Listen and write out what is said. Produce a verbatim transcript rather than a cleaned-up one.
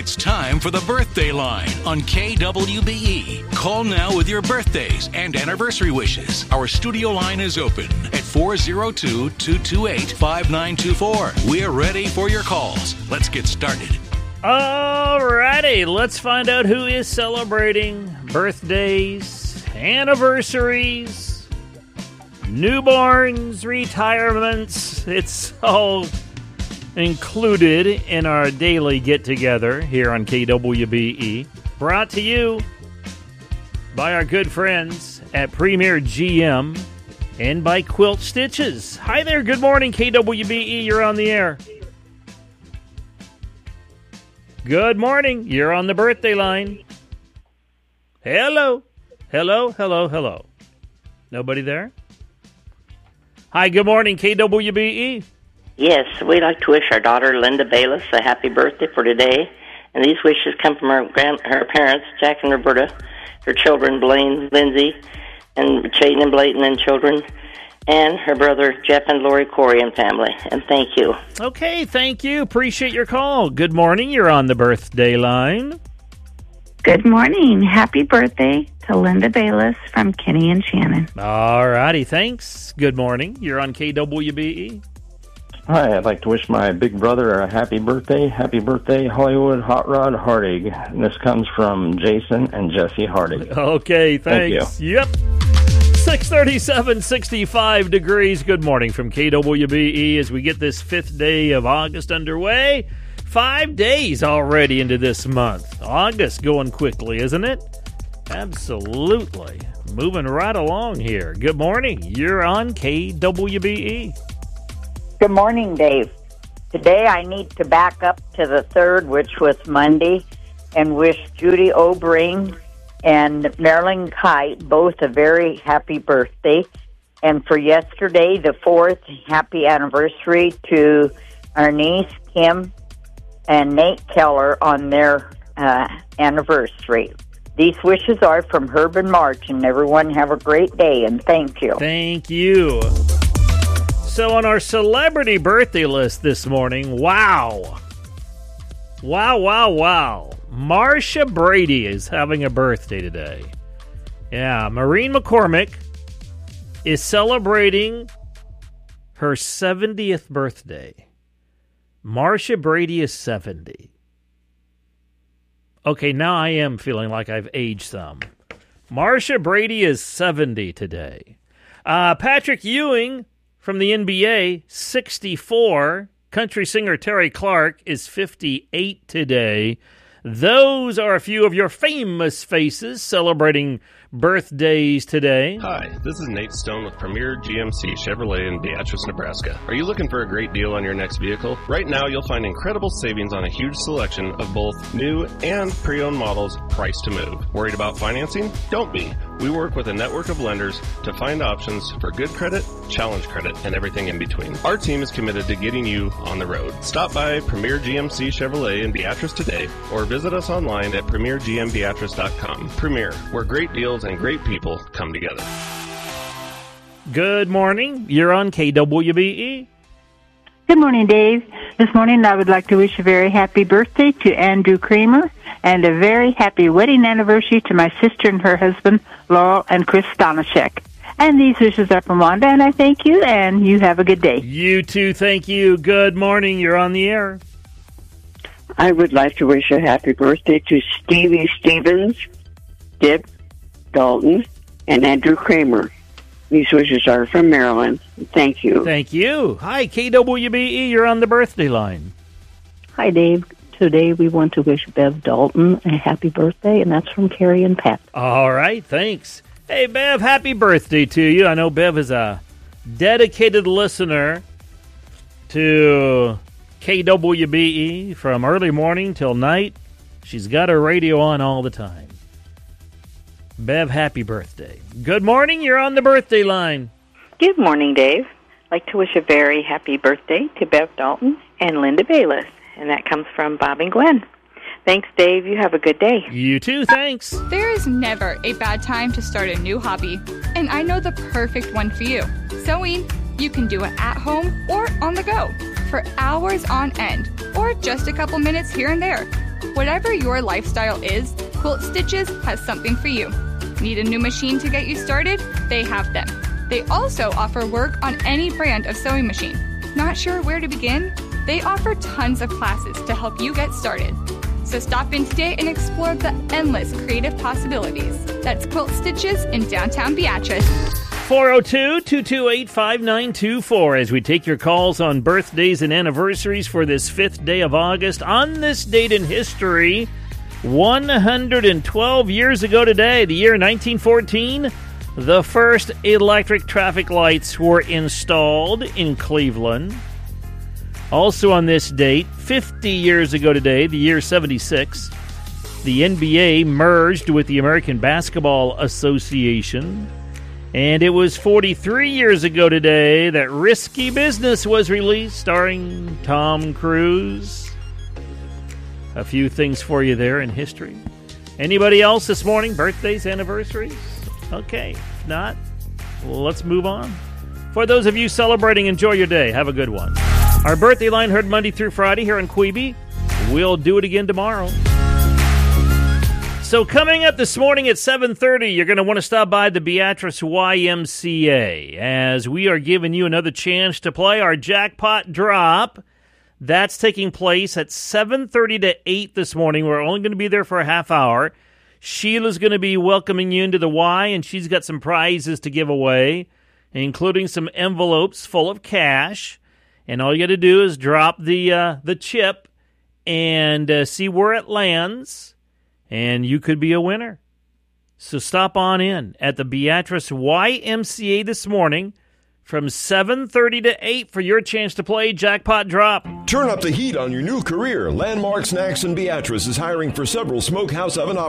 It's time for the Birthday Line on K W B E. Call now with your birthdays and anniversary wishes. Our studio line is open at four oh two, two two eight, five nine two four. We're ready for your calls. Let's get started. All righty, let's find out who is celebrating birthdays, anniversaries, newborns, retirements. It's all included in our daily get-together here on K W B E. Brought to you by our good friends at Premier G M and by Quilt Stitches. Hi there, good morning, K W B E. You're on the air. Good morning, you're on the birthday line. Hello, hello, hello, hello. Nobody there? Hi, good morning, K W B E. Yes, we'd like to wish our daughter, Linda Bayless, a happy birthday for today. And these wishes come from her grand, her parents, Jack and Roberta, her children, Blaine, Lindsay, and Chaden and Blayton and children, and her brother, Jeff and Lori Corey and family. And thank you. Okay, thank you. Appreciate your call. Good morning. You're on the birthday line. Good morning. Happy birthday to Linda Bayless from Kenny and Shannon. All righty, thanks. Good morning. You're on K W B E. Hi, I'd like to wish my big brother a happy birthday. Happy birthday, Hollywood Hot Rod Hardig. And this comes from Jason and Jesse Hardig. Okay, thanks. Thank you. Yep. six thirty-seven, sixty-five degrees. Good morning from K W B E as we get this fifth day of August underway. Five days already into this month. August going quickly, isn't it? Absolutely. Moving right along here. Good morning. You're on K W B E. Good morning, Dave. Today I need to back up to the third, which was Monday, and wish Judy O'Bring and Marilyn Kite both a very happy birthday. And for yesterday, the fourth, happy anniversary to our niece, Kim, and Nate Keller on their uh, anniversary. These wishes are from Herb and March, and everyone have a great day, and thank you. Thank you. So on our celebrity birthday list this morning, wow. Wow, wow, wow. Marcia Brady is having a birthday today. Yeah, Maureen McCormick is celebrating her seventieth birthday. Marcia Brady is seventy. Okay, now I am feeling like I've aged some. Marcia Brady is seventy today. Uh, Patrick Ewing from the N B A, sixty-four. Country singer Terry Clark is fifty-eight today. Those are a few of your famous faces celebrating birthdays today. Hi, this is Nate Stone with Premier G M C Chevrolet in Beatrice, Nebraska. Are you looking for a great deal on your next vehicle? Right now, you'll find incredible savings on a huge selection of both new and pre-owned models priced to move. Worried about financing? Don't be. We work with a network of lenders to find options for good credit, challenge credit, and everything in between. Our team is committed to getting you on the road. Stop by Premier G M C Chevrolet in Beatrice today or visit us online at premier g m beatrice dot com. Premier, where great deals and great people come together. Good morning. You're on K W B E. Good morning, Dave. This morning I would like to wish a very happy birthday to Andrew Kramer and a very happy wedding anniversary to my sister and her husband, Laurel and Chris Donashek. And these wishes are from Wanda, and I thank you, and you have a good day. You too, thank you. Good morning. You're on the air. I would like to wish a happy birthday to Stevie Stevens, Deb Dalton, and Andrew Kramer. These wishes are from Maryland. Thank you. Thank you. Hi, K W B E. You're on the birthday line. Hi, Dave. Today we want to wish Bev Dalton a happy birthday, and that's from Carrie and Pat. All right, thanks. Hey, Bev, happy birthday to you. I know Bev is a dedicated listener to K W B E from early morning till night. She's got her radio on all the time. Bev, happy birthday. Good morning. You're on the birthday line. Good morning, Dave. I'd like to wish a very happy birthday to Bev Dalton and Linda Bayless, and that comes from Bob and Gwen. Thanks, Dave. You have a good day. You too. Thanks. There is never a bad time to start a new hobby, and I know the perfect one for you. Sewing. You can do it at home or on the go for hours on end, or just a couple minutes here and there. Whatever your lifestyle is, Quilt Stitches has something for you. Need a new machine to get you started? They have them. They also offer work on any brand of sewing machine. Not sure where to begin? They offer tons of classes to help you get started. So stop in today and explore the endless creative possibilities. That's Quilt Stitches in downtown Beatrice. four oh two, two two eight, five nine two four as we take your calls on birthdays and anniversaries for this fifth day of August. On this date in history, one hundred twelve years ago today, the year nineteen fourteen, the first electric traffic lights were installed in Cleveland. Also on this date, fifty years ago today, the year seventy-six, the N B A merged with the American Basketball Association. And it was forty-three years ago today that Risky Business was released, starring Tom Cruise. A few things for you there in history. Anybody else this morning? Birthdays, anniversaries? Okay, if not, well, let's move on. For those of you celebrating, enjoy your day. Have a good one. Our birthday line heard Monday through Friday here on Queeby. We'll do it again tomorrow. So coming up this morning at seven thirty, you're going to want to stop by the Beatrice Y M C A as we are giving you another chance to play our jackpot drop. That's taking place at seven thirty to eight this morning. We're only going to be there for a half hour. Sheila's going to be welcoming you into the Y, and she's got some prizes to give away, including some envelopes full of cash. And all you got to do is drop the uh, the chip and uh, see where it lands, and you could be a winner. So stop on in at the Beatrice Y M C A this morning from seven thirty to eight for your chance to play Jackpot Drop. Turn up the heat on your new career. Landmark Snacks in Beatrice is hiring for several smokehouse oven operators.